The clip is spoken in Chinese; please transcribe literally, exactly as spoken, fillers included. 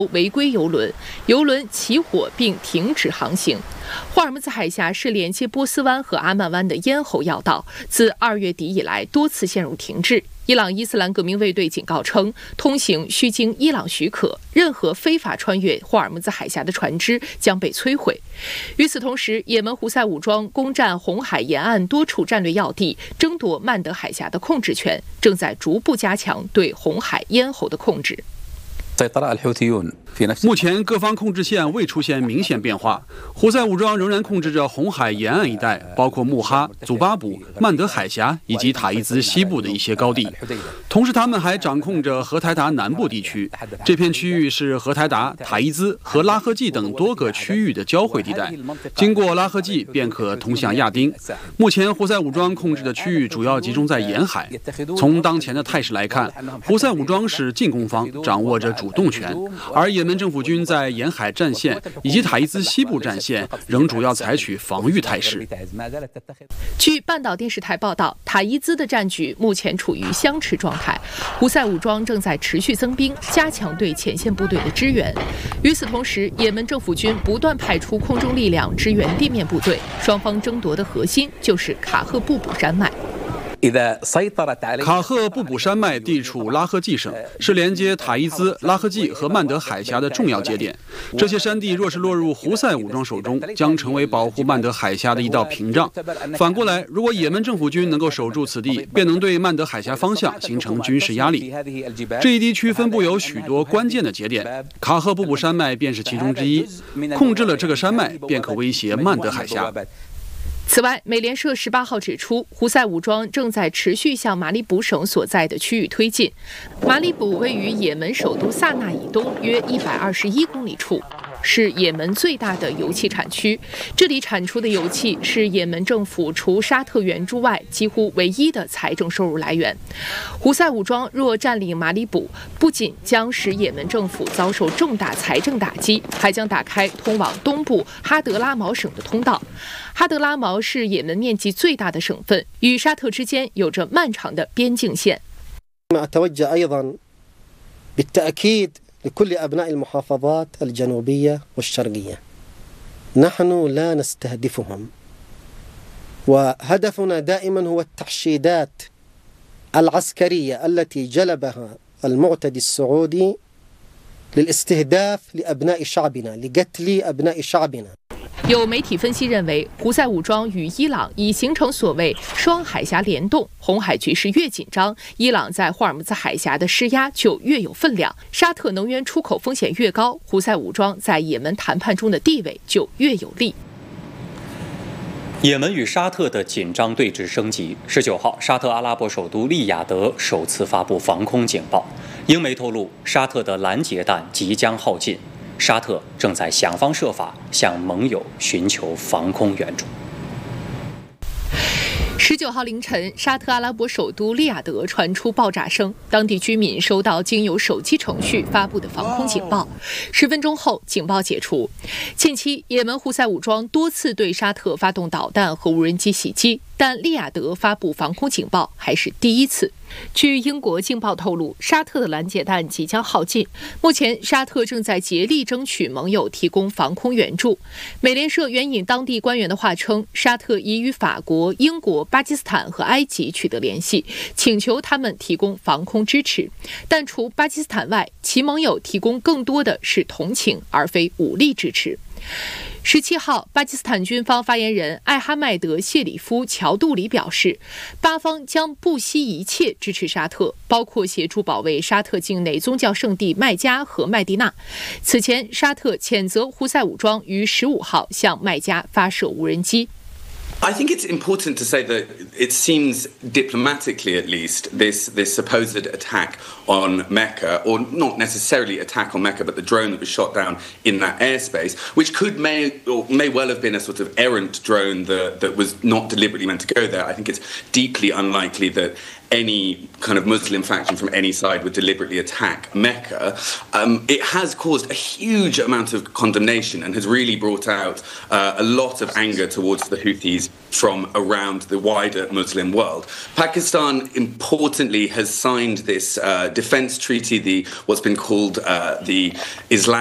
违规邮轮，邮轮起火并停止航行。霍尔木兹海峡是连接波斯湾和阿曼湾的咽喉要道，自二月底以来多次陷入停滞。伊朗伊斯兰革命卫队警告称，通行需经伊朗许可，任何非法穿越霍尔木兹海峡的船只将被摧毁。与此同时，也门胡塞武装攻占红海沿岸多处战略要地，争夺曼德海峡的控制权，正在逐步加强对红海咽喉的控制。 目前各方控制线未出现明显变化，胡塞武装仍然控制着红海沿岸一带，包括穆哈、祖巴卜、曼德海峡以及塔伊兹西部的一些高地。同时，他们还掌控着荷台达南部地区，这片区域是荷台达、塔伊兹和拉赫季等多个区域的交汇地带。经过拉赫季便可通向亚丁。目前，胡塞武装控制的区域主要集中在沿海。从当前的态势来看，胡塞武装是进攻方，掌握着主动权，而也门政府军在沿海战线以及塔伊兹西部战线仍主要采取防御态势。 据半岛电视台报道，塔伊兹的战局目前处于相持状态，胡塞武装正在持续增兵，加强对前线部队的支援。与此同时，也门政府军不断派出空中力量支援地面部队，双方争夺的核心就是卡赫布卜山脉。 卡赫布卜山脉地处拉赫季省，是连接塔伊兹、拉赫季和曼德海峡的重要节点。这些山地若是落入胡塞武装手中，将成为保护曼德海峡的一道屏障。反过来，如果也门政府军能够守住此地，便能对曼德海峡方向形成军事压力。这一地区分布有许多关键的节点，卡赫布卜山脉便是其中之一。控制了这个山脉，便可威胁曼德海峡。 此外，美联社十八号指出，胡塞武装正在持续向马里卜省所在的区域推进。马里卜位于也门首都萨那以东约一百二十一公里处，是也门最大的油气产区。这里产出的油气是也门政府除沙特援助外几乎唯一的财政收入来源。胡塞武装若占领马里卜，不仅将使也门政府遭受重大财政打击，还将打开通往东部哈德拉毛省的通道。哈德拉毛是也门面积最大的省份，与沙特之间有着漫长的边境线。 أتوجه أيضا بالتأكيد لكل أبناء المحافظات الجنوبية والشرقية نحن لا نستهدفهم وهدفنا دائما هو التحشيدات العسكرية التي جلبها المعتدي السعودي للاستهداف لأبناء شعبنا لقتل أبناء شعبنا。 有媒体分析认为，胡塞武装与伊朗已形成所谓双海峡联动，红海局势越紧张，伊朗在霍尔木兹海峡的施压就越有分量，沙特能源出口风险越高，胡塞武装在也门谈判中的地位就越有利。 也门与沙特的紧张对峙升级。十九号，沙特阿拉伯首都利雅得首次发布防空警报，英媒透露，沙特的拦截弹即将耗尽。沙特正在想方设法向盟友寻求防空援助。 十九号凌晨，沙特阿拉伯首都利雅得传出爆炸声，当地居民收到经由手机程序发布的防空警报。十分钟后，警报解除。近期，也门胡塞武装多次对沙特发动导弹和无人机袭击，但利雅得发布防空警报还是第一次。据英国《镜报》透露，沙特的拦截弹即将耗尽，目前沙特正在竭力争取盟友提供防空援助。美联社援引当地官员的话称，沙特已与法国、英国、巴基斯坦和埃及取得联系，请求他们提供防空支持。但除巴基斯坦外，其盟友提供更多的是同情，而非武力支持。十七号，巴基斯坦军方发言人艾哈迈德·谢里夫·乔杜里表示，巴方将不惜一切支持沙特，包括协助保卫沙特境内宗教圣地麦加和麦地那。此前，沙特谴责胡塞武装于十五号向麦加发射无人机。 I think it's important to say that it seems, diplomatically at least, this, this supposed attack on Mecca, or not necessarily attack on Mecca, but the drone that was shot down in that airspace, which could may or may well have been a sort of errant drone that, that was not deliberately meant to go there. I think it's deeply unlikely that any kind of Muslim faction from any side would deliberately attack Mecca, um, it has caused a huge amount of condemnation and has really brought out uh, a lot of anger towards the Houthis from around the wider Muslim world. Pakistan, importantly, has signed this uh, defense treaty, the what's been called uh, the Islamic